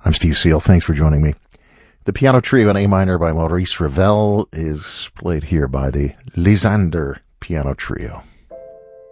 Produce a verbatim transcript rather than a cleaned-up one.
I'm Steve Seal. Thanks for joining me. The piano trio in A minor by Maurice Ravel is played here by the Lysander Piano Trio.